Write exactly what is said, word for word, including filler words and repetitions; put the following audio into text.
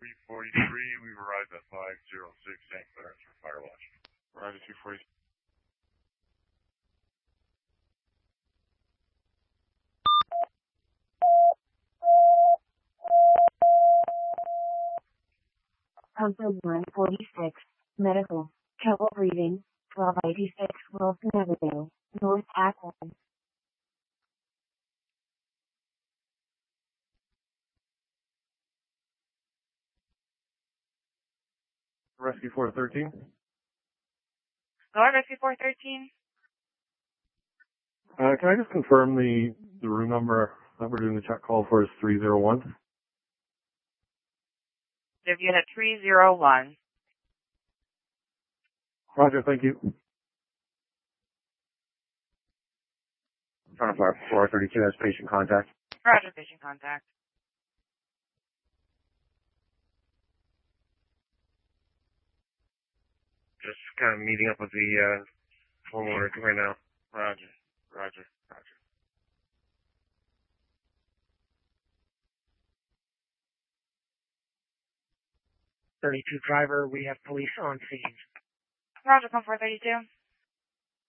three forty-three, we've arrived at five oh six Saint Clarence for fire watch. Roger, two forty. Council one forty-six, medical, trouble breathing, twelve eighty-six Wilson Avenue, North Akron. Rescue four thirteen. Go ahead, Rescue four thirteen. Uh, can I just confirm the, the room number that we're doing the check call for is three oh one? If you had three oh one. Roger, thank you. Front of our four thirty-two has patient contact. Roger, patient contact. Just kind of meeting up with the uh, homeowner right now. Roger, roger, roger. thirty-two driver, we have police on scene. Roger, come four thirty-two.